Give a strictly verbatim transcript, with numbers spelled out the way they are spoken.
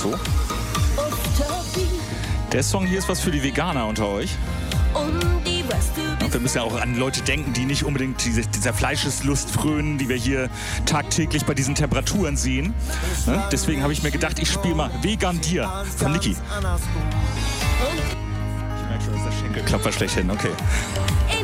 so. Der Song hier ist was für die Veganer unter euch. Und wir müssen ja auch an Leute denken, die nicht unbedingt diese, dieser Fleischeslust frönen, die wir hier tagtäglich bei diesen Temperaturen sehen. Ne? Deswegen habe ich mir gedacht, ich spiele mal Vegan Dir von Niki. Ich merke schon, dass der Schenkelklopfer schlecht hin. Okay.